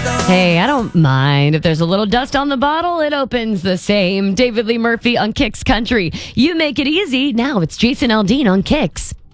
Hey, I don't mind. If there's a little dust on the bottle, it opens the same. David Lee Murphy on Kicks Country. You make it easy. Now it's Jason Aldean on Kicks.